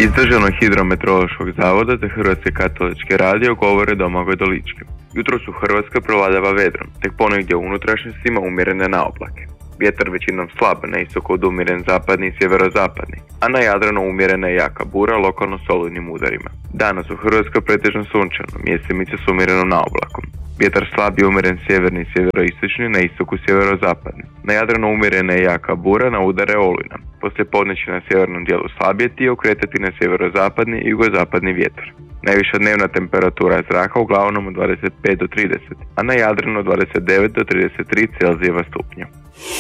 Iz Državnog hidrometeorološkog zavoda za Hrvatske katoličke radio govore Domagoj Dolički. Jutros u Hrvatskoj prevladava vedro, tek ponegdje u unutrašnjostima umjerene naoblake. Vjetar većinom slab, na istoku odumjeren zapadni i sjeverozapadni, a na Jadranu umjerena i jaka bura, lokalno s olujnim udarima. Danas u Hrvatskoj pretežno sunčano, mjesemice s umjerenom naoblakom. Vjetar slab i umjeren sjeverni i sjeveroistočni, na istoku sjeverozapadni. Na Jadranu umjerena je jaka bura, na udare olujna. Poslije podne će na sjevernom dijelu slabjeti i okretati na sjeverozapadni i jugozapadni vjetar. Najviša dnevna temperatura zraka uglavnom od 25 do 30, a na Jadranu od 29 do 33 Celzijeva stupnja.